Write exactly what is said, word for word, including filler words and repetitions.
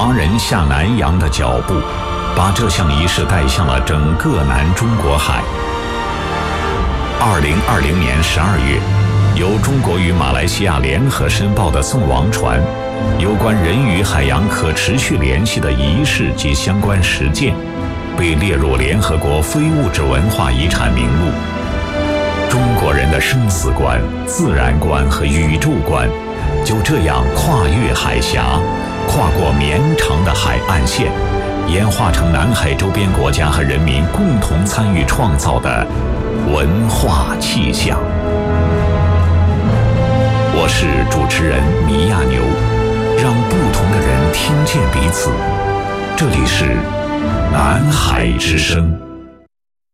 华人下南洋的脚步，把这项仪式带向了整个南中国海。二零二零年十二月，由中国与马来西亚联合申报的送王船有关人与海洋可持续联系的仪式及相关实践，被列入联合国非物质文化遗产名录。中国人的生死观、自然观和宇宙观就这样跨越海峡，跨过绵长的海岸线，演化成南海周边国家和人民共同参与创造的文化气象。我是主持人米亚牛，让不同的人听见彼此。这里是南海之声。